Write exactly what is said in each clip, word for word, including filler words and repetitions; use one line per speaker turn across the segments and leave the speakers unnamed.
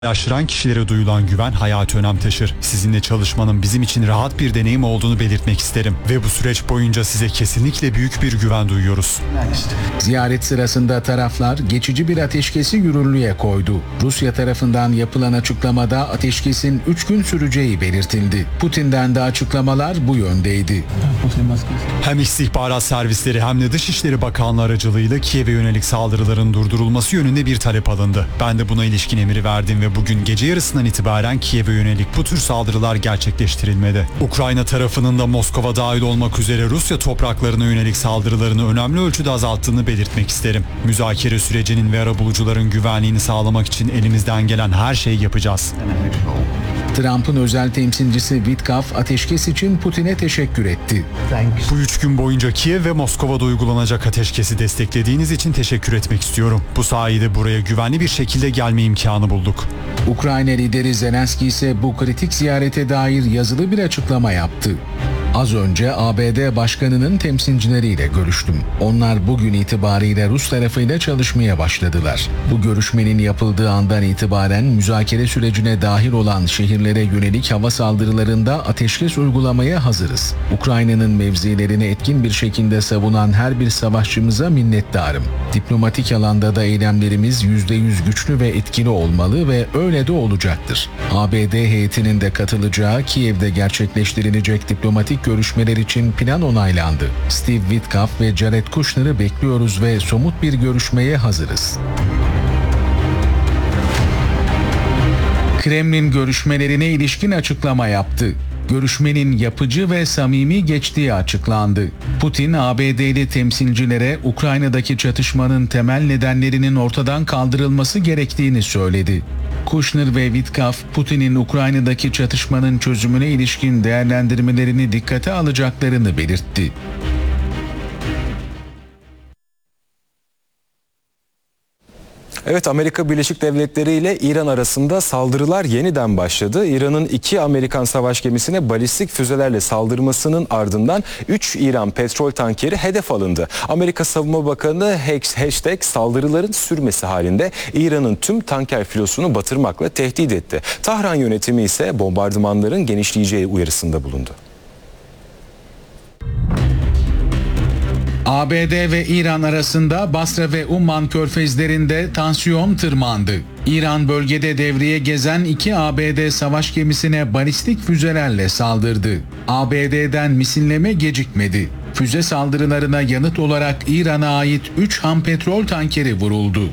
Aşıran kişilere duyulan güven hayati önem taşır. Sizinle çalışmanın bizim için rahat bir deneyim olduğunu belirtmek isterim. Ve bu süreç boyunca size kesinlikle büyük bir güven duyuyoruz.
Ziyaret sırasında taraflar geçici bir ateşkesi yürürlüğe koydu. Rusya tarafından yapılan açıklamada ateşkesin üç gün süreceği belirtildi. Putin'den de açıklamalar bu yöndeydi.
Hem istihbarat servisleri hem de Dışişleri Bakanlığı aracılığıyla Kiev'e yönelik saldırıların durdurulması yönünde bir talep alındı. Ben de buna ilişkin emri verdim ve bugün gece yarısından itibaren Kiev'e yönelik bu tür saldırılar gerçekleştirilmedi. Ukrayna tarafının da Moskova dahil olmak üzere Rusya topraklarına yönelik saldırılarını önemli ölçüde azalttığını belirtmek isterim. Müzakere sürecinin ve arabulucuların güvenliğini sağlamak için elimizden gelen her şeyi yapacağız.
Trump'ın özel temsilcisi Witkoff ateşkes için Putin'e teşekkür etti.
Bu üç gün boyunca Kiev ve Moskova'da uygulanacak ateşkesi desteklediğiniz için teşekkür etmek istiyorum. Bu sayede buraya güvenli bir şekilde gelme imkanı bulduk.
Ukrayna lideri Zelenski ise bu kritik ziyarete dair yazılı bir açıklama yaptı. Az önce A B D Başkanı'nın temsilcileriyle görüştüm. Onlar bugün itibariyle Rus tarafıyla çalışmaya başladılar. Bu görüşmenin yapıldığı andan itibaren müzakere sürecine dahil olan şehirlere yönelik hava saldırılarında ateşkes uygulamaya hazırız. Ukrayna'nın mevzilerini etkin bir şekilde savunan her bir savaşçımıza minnettarım. Diplomatik alanda da eylemlerimiz yüzde yüz güçlü ve etkili olmalı ve öyle de olacaktır. A B D heyetinin de katılacağı Kiev'de gerçekleştirilecek diplomatik görüşmeler için plan onaylandı. Steve Witkoff ve Jared Kushner'ı bekliyoruz ve somut bir görüşmeye hazırız. Kremlin görüşmelerine ilişkin açıklama yaptı. Görüşmenin yapıcı ve samimi geçtiği açıklandı. Putin, A B D'li temsilcilere Ukrayna'daki çatışmanın temel nedenlerinin ortadan kaldırılması gerektiğini söyledi. Kushner ve Witkoff, Putin'in Ukrayna'daki çatışmanın çözümüne ilişkin değerlendirmelerini dikkate alacaklarını belirtti.
Evet, Amerika Birleşik Devletleri ile İran arasında saldırılar yeniden başladı. İran'ın iki Amerikan savaş gemisine balistik füzelerle saldırmasının ardından üç İran petrol tankeri hedef alındı. Amerika Savunma Bakanı hashtag saldırıların sürmesi halinde İran'ın tüm tanker filosunu batırmakla tehdit etti. Tahran yönetimi ise bombardımanların genişleyeceği uyarısında bulundu.
A B D ve İran arasında Basra ve Umman körfezlerinde tansiyon tırmandı. İran bölgede devreye gezen iki A B D savaş gemisine balistik füzelerle saldırdı. A B D'den misilleme gecikmedi. Füze saldırılarına yanıt olarak İran'a ait üç ham petrol tankeri vuruldu.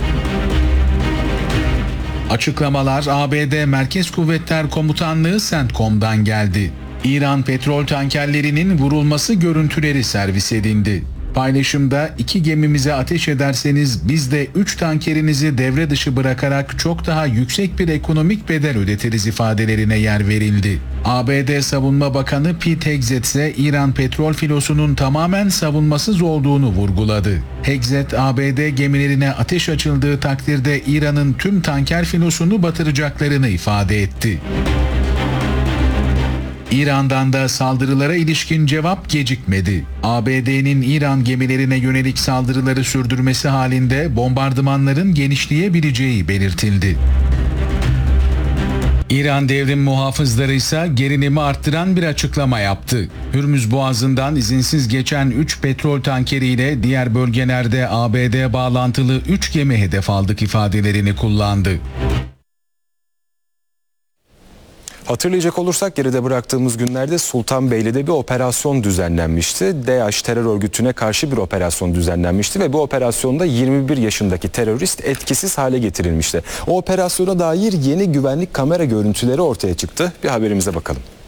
Açıklamalar A B D Merkez Kuvvetler Komutanlığı CENTCOM'dan geldi. İran petrol tankerlerinin vurulması görüntüleri servis edildi. Paylaşımda iki gemimize ateş ederseniz biz de üç tankerinizi devre dışı bırakarak çok daha yüksek bir ekonomik bedel ödetiriz ifadelerine yer verildi. A B D Savunma Bakanı Pete Hegseth ise İran petrol filosunun tamamen savunmasız olduğunu vurguladı. Hegseth, A B D gemilerine ateş açıldığı takdirde İran'ın tüm tanker filosunu batıracaklarını ifade etti. İran'dan da saldırılara ilişkin cevap gecikmedi. A B D'nin İran gemilerine yönelik saldırıları sürdürmesi halinde bombardımanların genişleyebileceği belirtildi. İran devrim muhafızları ise gerilimi arttıran bir açıklama yaptı. Hürmüz Boğazı'ndan izinsiz geçen üç petrol tankeriyle diğer bölgelerde A B D bağlantılı üç gemi hedef aldık ifadelerini kullandı.
Hatırlayacak olursak geride bıraktığımız günlerde Sultanbeyli'de bir operasyon düzenlenmişti. DAEŞ terör örgütüne karşı bir operasyon düzenlenmişti ve bu operasyonda yirmi bir yaşındaki terörist etkisiz hale getirilmişti. O operasyona dair yeni güvenlik kamera görüntüleri ortaya çıktı. Bir haberimize bakalım.